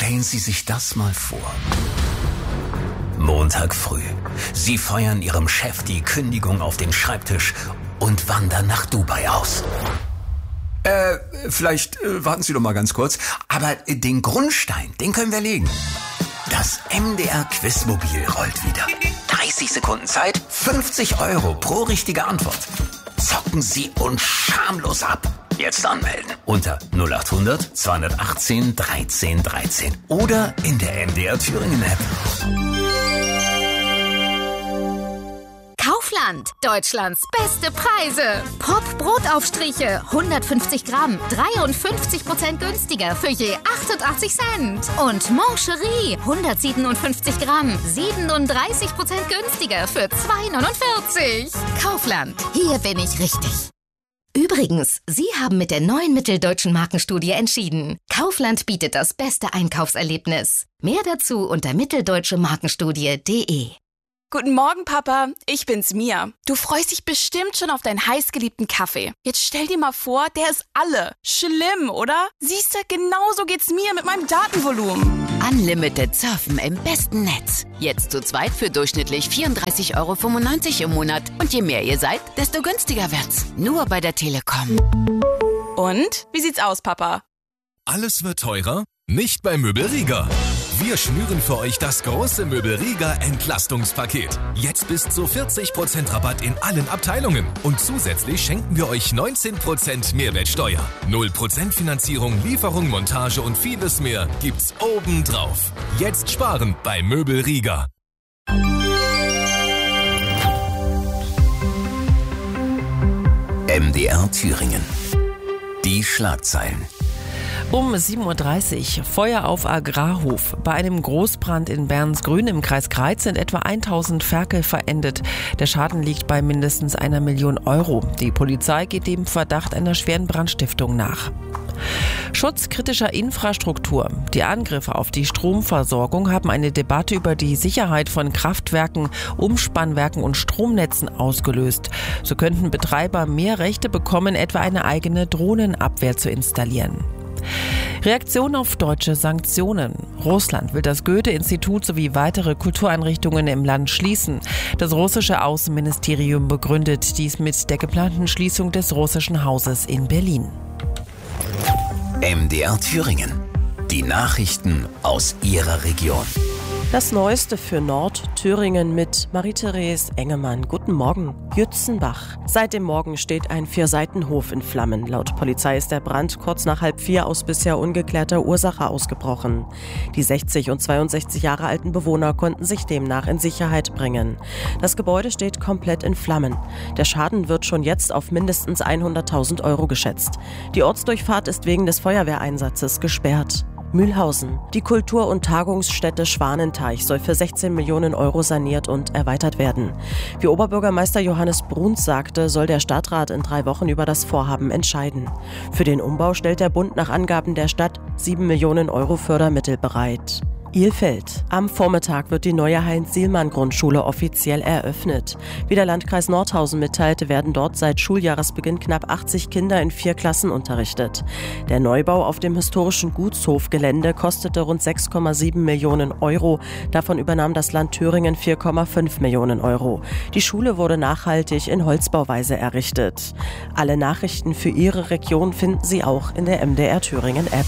Stellen Sie sich das mal vor. Montag früh. Sie feuern Ihrem Chef die Kündigung auf den Schreibtisch und wandern nach Dubai aus. Vielleicht warten Sie doch mal ganz kurz. Aber den Grundstein, den können wir legen. Das MDR-Quizmobil rollt wieder. 30 Sekunden Zeit, 50 € pro richtige Antwort. Zocken Sie uns schamlos ab. Jetzt anmelden unter 0800 218 13 13 oder in der MDR Thüringen App. Kaufland, Deutschlands beste Preise. Pop-Brotaufstriche, 150 Gramm, 53% günstiger für je 88 Cent. Und Moncherie, 157 Gramm, 37% günstiger für 2,49. Kaufland, hier bin ich richtig. Übrigens, Sie haben mit der neuen Mitteldeutschen Markenstudie entschieden. Kaufland bietet das beste Einkaufserlebnis. Mehr dazu unter mitteldeutschemarkenstudie.de. Guten Morgen, Papa. Ich bin's, Mia. Du freust dich bestimmt schon auf deinen heißgeliebten Kaffee. Jetzt stell dir mal vor, der ist alle. Schlimm, oder? Siehste, genauso geht's mir mit meinem Datenvolumen. Unlimited Surfen im besten Netz. Jetzt zu zweit für durchschnittlich 34,95 € im Monat. Und je mehr ihr seid, desto günstiger wird's. Nur bei der Telekom. Und? Wie sieht's aus, Papa? Alles wird teurer? Nicht bei Möbel Rieger. Wir schnüren für euch das große Möbel Rieger Entlastungspaket. Jetzt bis zu 40% Rabatt in allen Abteilungen. Und zusätzlich schenken wir euch 19% Mehrwertsteuer. 0% Finanzierung, Lieferung, Montage und vieles mehr gibt's obendrauf. Jetzt sparen bei Möbel Rieger. MDR Thüringen. Die Schlagzeilen. Um 7:30 Uhr Feuer auf Agrarhof. Bei einem Großbrand in Bernsgrün im Kreis Greiz sind etwa 1000 Ferkel verendet. Der Schaden liegt bei mindestens 1 Million €. Die Polizei geht dem Verdacht einer schweren Brandstiftung nach. Schutz kritischer Infrastruktur. Die Angriffe auf die Stromversorgung haben eine Debatte über die Sicherheit von Kraftwerken, Umspannwerken und Stromnetzen ausgelöst. So könnten Betreiber mehr Rechte bekommen, etwa eine eigene Drohnenabwehr zu installieren. Reaktion auf deutsche Sanktionen. Russland will das Goethe-Institut sowie weitere Kultureinrichtungen im Land schließen. Das russische Außenministerium begründet dies mit der geplanten Schließung des russischen Hauses in Berlin. MDR Thüringen. Die Nachrichten aus Ihrer Region. Das Neueste für Nordthüringen mit Marie-Therese Engemann. Guten Morgen. Jützenbach. Seit dem Morgen steht ein 4-Seiten-Hof in Flammen. Laut Polizei ist der Brand kurz nach 3:30 aus bisher ungeklärter Ursache ausgebrochen. Die 60 und 62 Jahre alten Bewohner konnten sich demnach in Sicherheit bringen. Das Gebäude steht komplett in Flammen. Der Schaden wird schon jetzt auf mindestens 100.000 € geschätzt. Die Ortsdurchfahrt ist wegen des Feuerwehreinsatzes gesperrt. Mühlhausen. Die Kultur- und Tagungsstätte Schwanenteich soll für 16 Millionen € saniert und erweitert werden. Wie Oberbürgermeister Johannes Bruns sagte, soll der Stadtrat in 3 Wochen über das Vorhaben entscheiden. Für den Umbau stellt der Bund nach Angaben der Stadt 7 Millionen € Fördermittel bereit. Ilfeld. Am Vormittag wird die neue Heinz-Sielmann-Grundschule offiziell eröffnet. Wie der Landkreis Nordhausen mitteilte, werden dort seit Schuljahresbeginn knapp 80 Kinder in 4 Klassen unterrichtet. Der Neubau auf dem historischen Gutshofgelände kostete rund 6,7 Millionen €. Davon übernahm das Land Thüringen 4,5 Millionen €. Die Schule wurde nachhaltig in Holzbauweise errichtet. Alle Nachrichten für Ihre Region finden Sie auch in der MDR Thüringen App.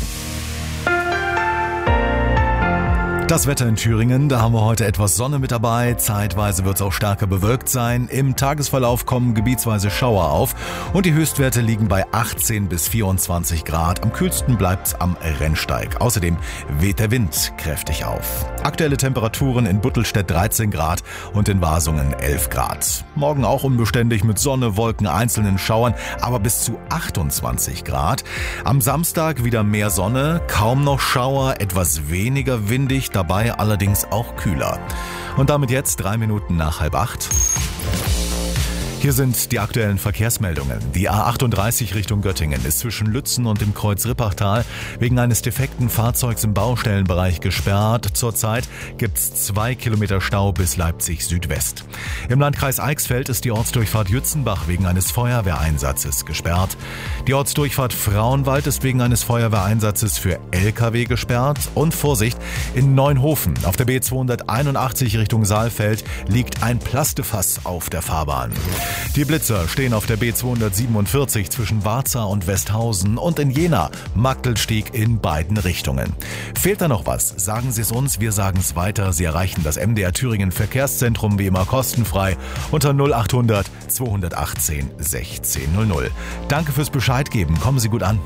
Das Wetter in Thüringen, da haben wir heute etwas Sonne mit dabei. Zeitweise wird es auch stärker bewölkt sein. Im Tagesverlauf kommen gebietsweise Schauer auf und die Höchstwerte liegen bei 18 bis 24 Grad. Am kühlsten bleibt es am Rennsteig. Außerdem weht der Wind kräftig auf. Aktuelle Temperaturen in Buttelstedt 13 Grad und in Wasungen 11 Grad. Morgen auch unbeständig mit Sonne, Wolken, einzelnen Schauern, aber bis zu 28 Grad. Am Samstag wieder mehr Sonne, kaum noch Schauer, etwas weniger windig, dabei allerdings auch kühler. Und damit jetzt 3 Minuten nach 7:30. Hier sind die aktuellen Verkehrsmeldungen. Die A38 Richtung Göttingen ist zwischen Lützen und dem Kreuz Rippachtal wegen eines defekten Fahrzeugs im Baustellenbereich gesperrt. Zurzeit gibt's 2 Kilometer Stau bis Leipzig Südwest. Im Landkreis Eichsfeld ist die Ortsdurchfahrt Jützenbach wegen eines Feuerwehreinsatzes gesperrt. Die Ortsdurchfahrt Frauenwald ist wegen eines Feuerwehreinsatzes für LKW gesperrt. Und Vorsicht, in Neunhofen auf der B281 Richtung Saalfeld liegt ein Plastefass auf der Fahrbahn. Die Blitzer stehen auf der B247 zwischen Warza und Westhausen und in Jena Magdelstieg in beiden Richtungen. Fehlt da noch was? Sagen Sie es uns, wir sagen es weiter. Sie erreichen das MDR Thüringen Verkehrszentrum wie immer kostenfrei unter 0800 218 1600. Danke fürs Bescheid geben. Kommen Sie gut an.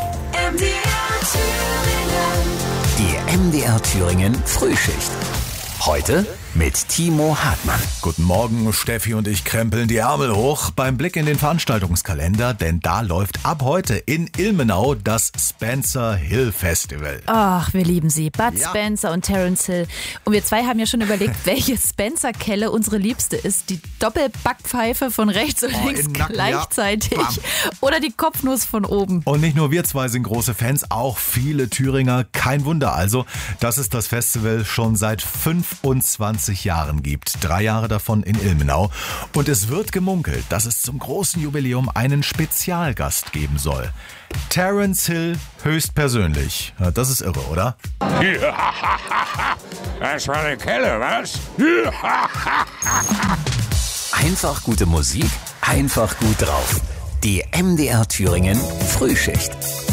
Die MDR Thüringen Frühschicht. Heute mit Timo Hartmann. Guten Morgen, Steffi und ich krempeln die Ärmel hoch beim Blick in den Veranstaltungskalender, denn da läuft ab heute in Ilmenau das Spencer Hill Festival. Ach, wir lieben sie. Bud Spencer und Terence Hill. Und wir zwei haben ja schon überlegt, welche Spencer-Kelle unsere liebste ist. Die Doppelbackpfeife von rechts und links gleichzeitig oder die Kopfnuss von oben. Und nicht nur wir zwei sind große Fans, auch viele Thüringer. Kein Wunder also, dass es das Festival schon seit 25 Jahren gibt. 3 Jahre davon in Ilmenau. Und es wird gemunkelt, dass es zum großen Jubiläum einen Spezialgast geben soll. Terence Hill höchstpersönlich. Ja, das ist irre, oder? Das war eine Kelle, was? Einfach gute Musik, einfach gut drauf. Die MDR Thüringen Frühschicht.